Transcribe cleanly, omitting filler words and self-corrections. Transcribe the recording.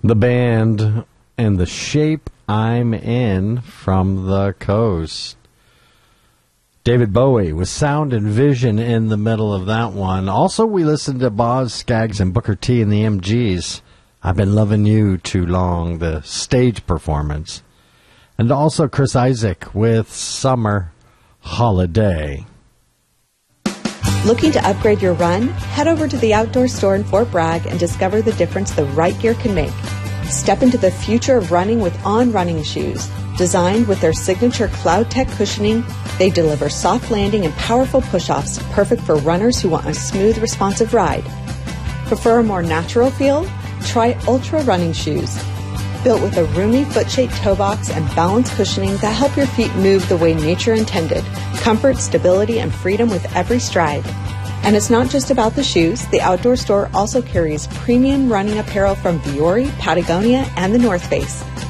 The band and the shape I'm in from the coast. David Bowie with Sound and Vision in the middle of that one. Also, we listened to Boz Scaggs and Booker T and the MGs. I've Been Loving You Too Long, the stage performance. And also Chris Isaak with Summer Holiday. Looking to upgrade your run? Head over to the outdoor store in Fort Bragg and discover the difference the right gear can make. Step into the future of running with On running shoes. Designed with their signature Cloud Tech cushioning, they deliver soft landing and powerful push-offs, perfect for runners who want a smooth, responsive ride. Prefer a more natural feel? Try Ultra running shoes. Built with a roomy foot-shaped toe box and balanced cushioning that help your feet move the way nature intended. Comfort, stability, and freedom with every stride. And it's not just about the shoes. The outdoor store also carries premium running apparel from Vuori, Patagonia, and the North Face.